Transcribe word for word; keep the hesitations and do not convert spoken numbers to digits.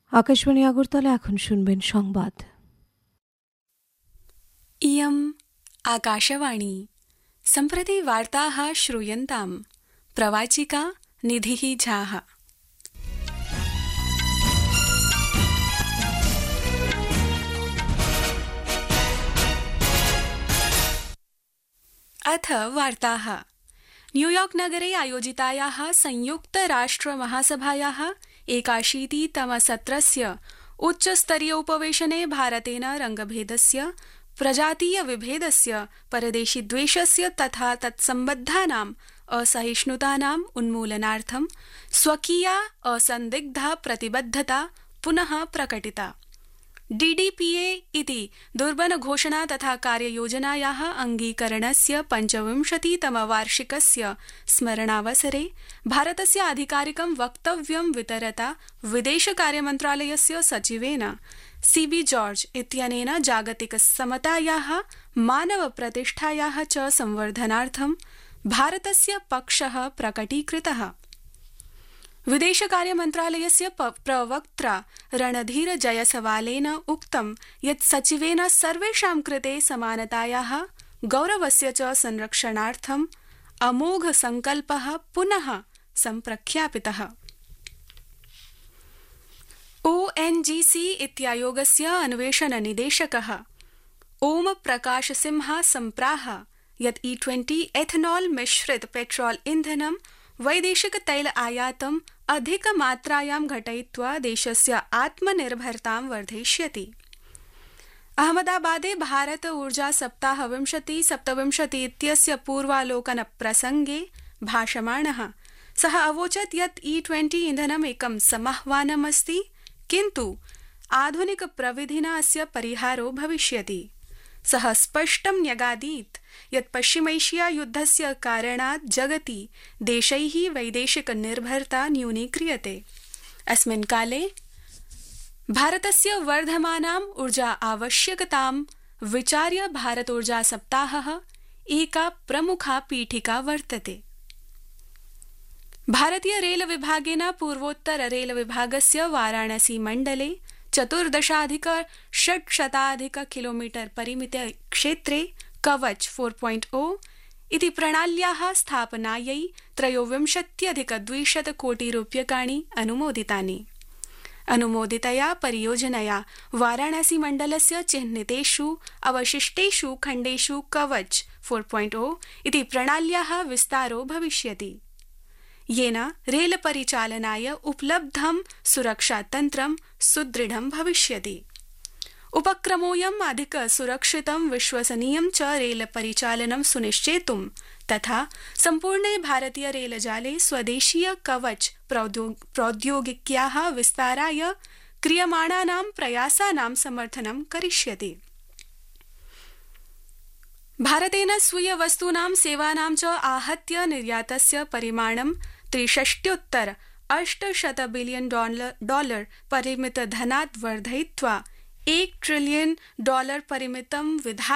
আকাশবাণী আগরতলা। এখন শুনবেন সংবাদ। इयम् आकाशवाणी। सम्प्रति वार्ताः श्रूयन्ताम्। प्रवाचिका निधिः झाः। अथ वार्ताः। न्यूयॉर्क नगरे आयोजितायाः संयुक्तराष्ट्रमहासभायाः एकाशीतितमसत्रस्य उच्चस्तरीयोपवेशने भारतेन रङ्गभेदस्य, प्रजातीयविभेदस्य, परदेशीद्वेषस्य तथा तत्सम्बद्धानाम् असहिष्णुतानाम् उन्मूलनार्थं स्वकीया असन्दिग्धा प्रतिबद्धता पुनः प्रकटिता। डीडीपीए इति दुर्बनघोषणा तथा कार्ययोजनायाः अङ्गीकरणस्य पञ्चविंशतितमवार्षिकस्य स्मरणावसरे भारतस्य आधिकारिकं वक्तव्यं वितरता विदेशकार्यमन्त्रालयस्य सचिवेन सीबी जॉर्ज इत्यनेन जागतिकसमतायाः, मानवप्रतिष्ठायाः च संवर्धनार्थं भारतस्य पक्षः प्रकटीकृतः। विदेशकार्यमन्त्रालयस्य प्रवक्त्रा रणधीर जयसवालेन उक्तं यत् सचिवेन सर्वेषां कृते समानतायाः, गौरवस्य च संरक्षणार्थं अमोघ संकल्पः पुनः सम्प्रख्यापितः। ओएनजीसी इत्यायोगस्य अन्वेषण निदेशकः ओम प्रकाश सिंह सम्प्राह यत् ई ट्वेंटी एथनॉल मिश्रित पेट्रोल इंधनं वैदेशिक तैल आयातम् अधिकमात्रायां घटयित्वा देशस्य आत्मनिर्भरतां वर्धयिष्यति। अहमदाबादे भारत ऊर्जा सप्ताह विंशति सप्तविंशति इत्यस्य पूर्वालोकन प्रसंगे भाषमाणः सः अवोचत् यत् ई ट्वेंटी इन्धनम् एकं समाह्वानमस्ति, किन्तु आधुनिक प्रविधिना अस्य परिहारो भविष्यति। सः स्पष्टं न्यगादीत् यत् पश्चिमैशिया युद्धस्य कारणात् जगति देशैः वैदेशिक निर्भरता न्यूनीक्रियते। अस्मिन् काले भारतस्य वर्धमानाम् ऊर्जा आवश्यकतां विचार्य भारत ऊर्जा सप्ताहः एका प्रमुखा पीठिका वर्तते। भारतीय रेल विभागेन पूर्वोत्तर रेल विभागस्य वाराणसी मण्डले चतुर्दशाधिक षट्शताधिक किलोमीटर परिमिते क्षेत्रे कवच फोर पॉइंट ओ इति प्रणाल्याः स्थापनायै त्रयोविंशत्यधिक द्विशत कोटि रूप्यकाणि अनुमोदितानि। अनुमोदितया परियोजनया वाराणसी मण्डलस्य चिह्नितेषु अवशिष्टेषु खण्डेषु कवच फोर पॉइंट ओ इति प्रणाल्याः विस्तारो भविष्यति, येन रेल परिचालनाय उपलब्धं सुरक्षातन्त्रं सुदृढं भविष्यति। उपक्रमोऽयम् अधिक सुरक्षितं, विश्वसनीयं च रेल परिचालनं सुनिश्चेतुं तथा सम्पूर्णे भारतीय रेलजाले स्वदेशीय कवच प्रौद्योगिक्याः विस्ताराय क्रियमाणानां प्रयासानां समर्थनं करिष्यति। भारतेन स्वीय वस्तूनां सेवानां च आहत्य निर्यातस्य परिमाणं त्रिषष्ट्युत्तर अष्टशत बिलियन डॉलर परिमित धनात् वर्धयित्वा एक ट्रिलियन डॉलर परिमितं विधा